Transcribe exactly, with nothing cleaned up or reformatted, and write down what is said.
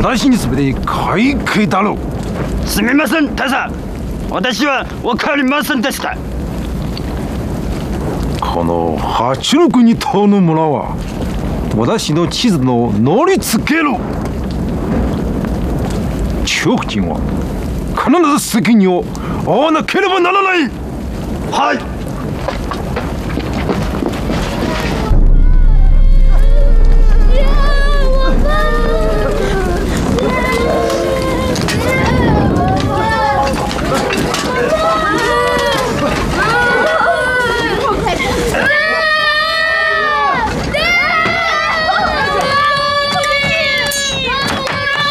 私に全て解決だろう。 すみません大佐、私は分かりませんでした。 この八六二島の村は私の地図の乗りつける。中国人は必ず責任を負わなければならない。 はい。